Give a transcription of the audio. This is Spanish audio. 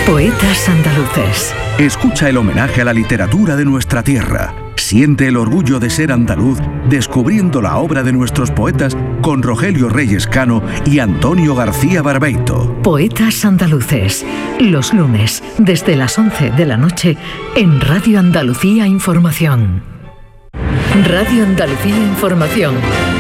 Poetas andaluces. Escucha el homenaje a la literatura de nuestra tierra. Siente el orgullo de ser andaluz descubriendo la obra de nuestros poetas con Rogelio Reyes Cano y Antonio García Barbeito. Poetas andaluces. Los lunes, desde las 11 de la noche, en Radio Andalucía Información. Radio Andalucía Información.